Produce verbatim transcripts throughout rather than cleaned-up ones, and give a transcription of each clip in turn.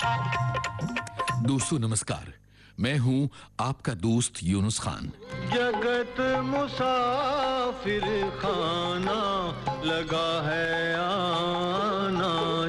दोस्तों नमस्कार, मैं हूं आपका दोस्त यूनुस खान। जगत मुसाफिर खाना लगा है आना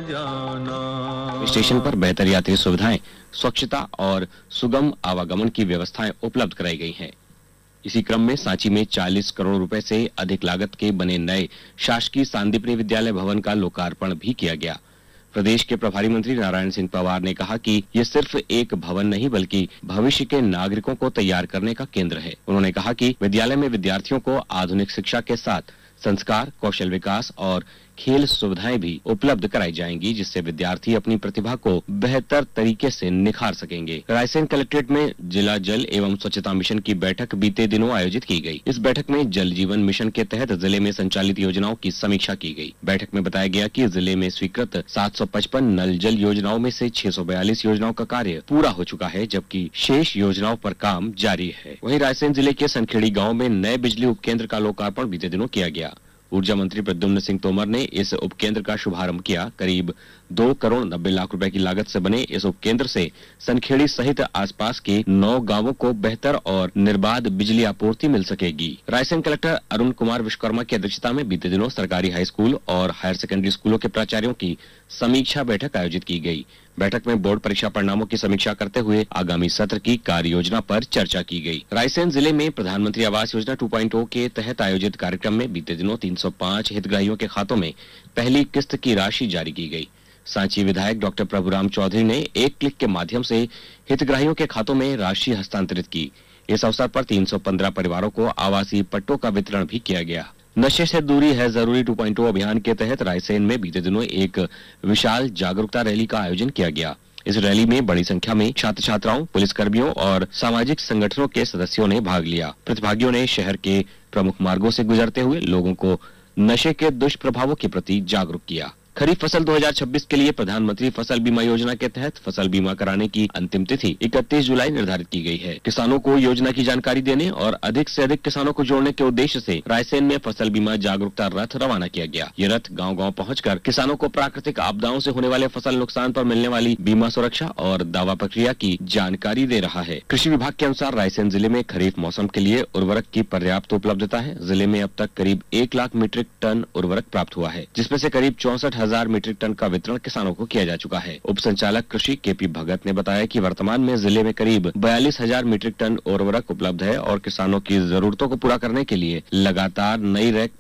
जाना। स्टेशन पर बेहतर यात्री सुविधाएं, स्वच्छता और सुगम आवागमन की व्यवस्थाएं उपलब्ध कराई गई हैं। इसी क्रम में सांची में चालीस करोड़ रुपए से अधिक लागत के बने नए शासकीय सांदीपनि विद्यालय भवन का लोकार्पण भी किया गया। प्रदेश के प्रभारी मंत्री नारायण सिंह पवार ने कहा कि ये सिर्फ एक भवन नहीं बल्कि भविष्य के नागरिकों को तैयार करने का केंद्र है। उन्होंने कहा कि विद्यालय में विद्यार्थियों को आधुनिक शिक्षा के साथ संस्कार, कौशल विकास और खेल सुविधाएं भी उपलब्ध कराई जाएंगी, जिससे विद्यार्थी अपनी प्रतिभा को बेहतर तरीके से निखार सकेंगे। रायसेन कलेक्ट्रेट में जिला जल एवं स्वच्छता मिशन की बैठक बीते दिनों आयोजित की गई। इस बैठक में जल जीवन मिशन के तहत जिले में संचालित योजनाओं की समीक्षा की गई। बैठक में बताया गया कि जिले में स्वीकृत सात सौ पचपन नल जल योजनाओं में से छह सौ बयालीस योजनाओं का कार्य पूरा हो चुका है, जबकि शेष योजनाओं पर काम जारी है। वहीं रायसेन जिले के सनखेड़ी गाँव में नए बिजली उपकेंद्र का लोकार्पण बीते दिनों किया गया। ऊर्जा मंत्री प्रद्युम्न सिंह तोमर ने इस उपकेंद्र का शुभारंभ किया। करीब दो करोड़ नब्बे लाख रुपए की लागत से बने इस उपकेंद्र से सनखेड़ी सहित आसपास के नौ गांवों को बेहतर और निर्बाध बिजली आपूर्ति मिल सकेगी। रायसेन कलेक्टर अरुण कुमार विश्वकर्मा की अध्यक्षता में बीते दिनों सरकारी हाई स्कूल और हायर सेकेंडरी स्कूलों के प्राचार्यों की समीक्षा बैठक आयोजित की गई। बैठक में बोर्ड परीक्षा परिणामों की समीक्षा करते हुए आगामी सत्र की कार्य योजना पर चर्चा की गई। रायसेन जिले में प्रधानमंत्री आवास योजना टू पॉइंट ओ के तहत आयोजित कार्यक्रम में बीते दिनों तीन सौ पाँच हितग्राहियों के खातों में पहली किस्त की राशि जारी की गई। सांची विधायक डॉक्टर प्रभुराम चौधरी ने एक क्लिक के माध्यम से हितग्राहियों के खातों में राशि हस्तांतरित की। इस अवसर पर तीन सौ पंद्रह परिवारों को आवासीय पट्टों का वितरण भी किया गया। नशे से दूरी है जरूरी टू पॉइंट ओ अभियान के तहत रायसेन में बीते दिनों एक विशाल जागरूकता रैली का आयोजन किया गया। इस रैली में बड़ी संख्या में छात्र छात्राओं, पुलिसकर्मियों और सामाजिक संगठनों के सदस्यों ने भाग लिया। प्रतिभागियों ने शहर के प्रमुख मार्गों से गुजरते हुए लोगों को नशे के दुष्प्रभावों के प्रति जागरूक किया। खरीफ फसल दो हज़ार छब्बीस के लिए प्रधानमंत्री फसल बीमा योजना के तहत फसल बीमा कराने की अंतिम तिथि इकतीस जुलाई निर्धारित की गई है। किसानों को योजना की जानकारी देने और अधिक से अधिक किसानों को जोड़ने के उद्देश्य से रायसेन में फसल बीमा जागरूकता रथ रवाना किया गया। ये रथ गांव-गांव पहुंचकर किसानों को प्राकृतिक आपदाओं से होने वाले फसल नुकसान पर मिलने वाली बीमा सुरक्षा और दावा प्रक्रिया की जानकारी दे रहा है। कृषि विभाग के अनुसार रायसेन जिले में खरीफ मौसम के लिए उर्वरक की पर्याप्त उपलब्धता है। जिले में अब तक करीब एक लाख मीट्रिक टन उर्वरक प्राप्त हुआ है, जिसमें से करीब चौसठ हजार मीट्रिक टन का वितरण किसानों को किया जा चुका है। उप संचालक कृषि के पी भगत ने बताया कि वर्तमान में जिले में करीब बयालीस हजार मीट्रिक टन उर्वरक उपलब्ध है और किसानों की जरूरतों को पूरा करने के लिए लगातार नई रैक